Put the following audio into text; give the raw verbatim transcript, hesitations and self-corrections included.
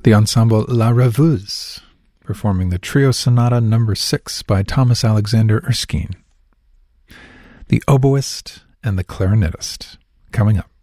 the ensemble La Rêveuse, performing the Trio Sonata number six by Thomas Alexander Erskine. The Oboist and the Clarinetist, coming up.